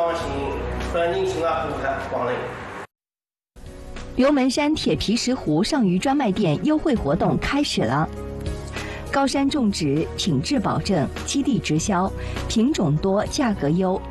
望请本人请啊顾客光临。 龙门山铁皮石斛上虞专卖店优惠活动开始了。高山种植，品质保证，基地直销，品种多，价格优，